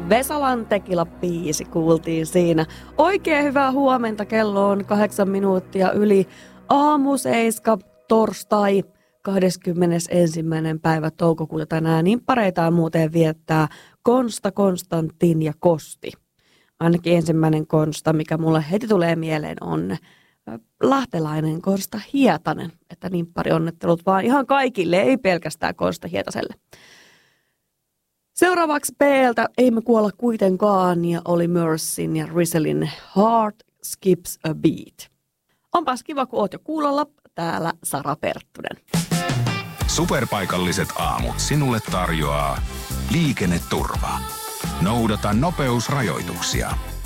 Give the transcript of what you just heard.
Vesalan Tequila-biisi kuultiin siinä. Oikein hyvää huomenta, kello on 8 minuuttia yli aamu 7, torstai 21. päivä toukokuuta tänään. Nimppareitaan muuten viettää Konsta, Konstantin ja Kosti. Ainakin ensimmäinen Konsta, mikä mulle heti tulee mieleen, on lahtelainen Konsta Hietanen. Että nimpparionnettelut vaan ihan kaikille, ei pelkästään Konsta Hietaselle. Seuraavaksi B:ltä Ei me kuolla kuitenkaan ja Oli Mercyn ja Rizelin Heart Skips a Beat. Onpas kiva, kun oot jo kuulolla. Täällä Sara Perttunen. Superpaikalliset aamut sinulle tarjoaa Liikenneturva. Noudata nopeusrajoituksia.